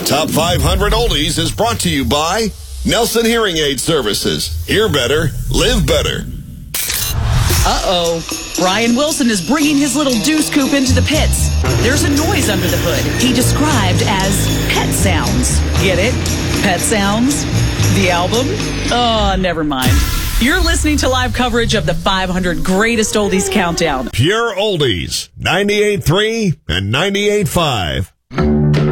Top 500 Oldies is brought to you by Nelson Hearing Aid Services. Hear better, live better. Uh-oh. Brian Wilson is bringing his little deuce coupe into the pits. There's a noise under the hood he described as pet sounds. Get it? Pet sounds? The album? Oh, never mind. You're listening to live coverage of the 500 Greatest Oldies Countdown. Pure Oldies, 98.3 and 98.5.